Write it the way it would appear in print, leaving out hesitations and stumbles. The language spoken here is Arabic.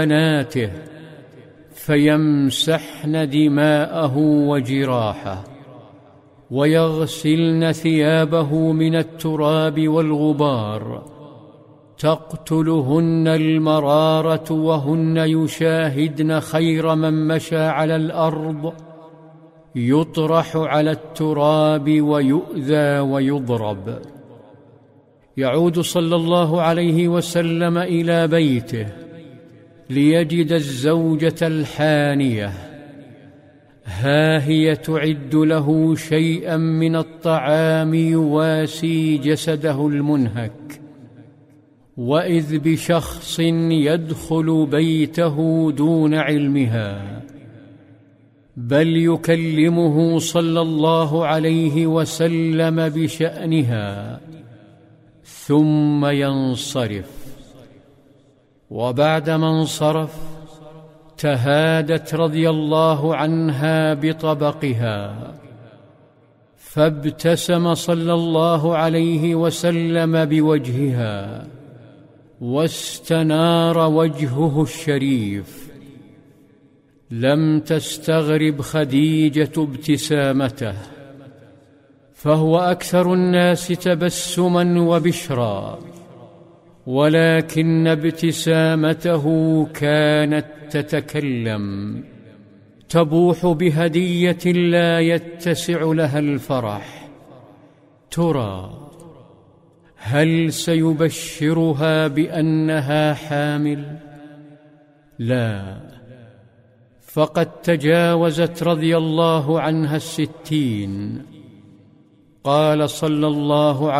بناته فيمسحن دماءه وجراحه، ويغسلن ثيابه من التراب والغبار، تقتلهن المرارة وهن يشاهدن خير من مشى على الأرض يطرح على التراب ويؤذى ويضرب. يعود صلى الله عليه وسلم إلى بيته ليجد الزوجة الحانية، ها هي تعد له شيئا من الطعام يواسي جسده المنهك، وإذ بشخص يدخل بيته دون علمها، بل يكلمه صلى الله عليه وسلم بشأنها ثم ينصرف. وبعدما انصرف تهادت رضي الله عنها بطبقها، فابتسم صلى الله عليه وسلم بوجهها واستنار وجهه الشريف. لم تستغرب خديجة ابتسامته، فهو أكثر الناس تبسما وبشرا، ولكن ابتسامته كانت تتكلم، تبوح بهدية لا يتسع لها الفرح. ترى هل سيبشرها بأنها حامل؟ لا، فقد تجاوزت رضي الله عنها 60. قال صلى الله